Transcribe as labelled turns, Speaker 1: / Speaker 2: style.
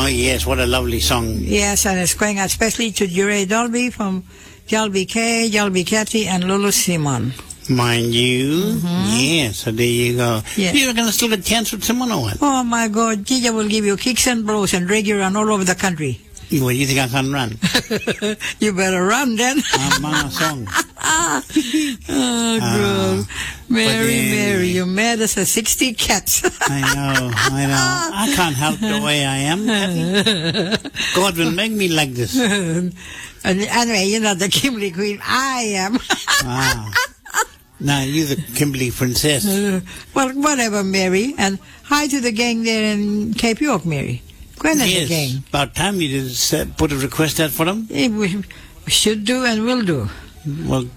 Speaker 1: yes, what a lovely song.
Speaker 2: Yes, and it's going out especially to Jure Dolby from Jalby K, Jalby Cathy, and Lulu Simon.
Speaker 1: Mind you. Yes, so there you go.
Speaker 2: Yeah.
Speaker 1: You're going to still get chance with someone or what?
Speaker 2: Oh my God, Gija will give you kicks and blows and drag you around all over the country.
Speaker 1: Well, you think I can run?
Speaker 2: You better run then.
Speaker 1: I'm on a song.
Speaker 2: Oh, girl. Mary, you're mad as a 60 cats.
Speaker 1: I know. I can't help the way I am, Kathy. God will make me like this.
Speaker 2: And anyway, you're not the Kimberly Queen. I am.
Speaker 1: Now, you're the Kimberly Princess.
Speaker 2: Well, whatever, Mary. And hi to the gang there in Cape York, Mary. Gwen and the gang.
Speaker 1: About time you did put a request out for them.
Speaker 2: We should do and will do.
Speaker 1: Well,